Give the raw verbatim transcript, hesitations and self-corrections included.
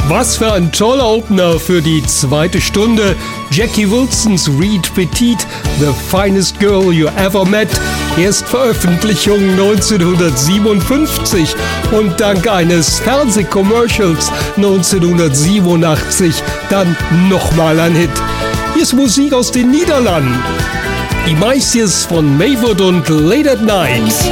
Was für ein toller Opener für die zweite Stunde. Jackie Wilsons Reed Petite, The Finest Girl You Ever Met. Erstveröffentlichung neunzehnhundertsiebenundfünfzig und dank eines Fernsehcommercials neunzehnhundertsiebenundachtzig dann nochmal ein Hit. Hier ist Musik aus den Niederlanden. Die Meisjes von Maywood und Late at Night.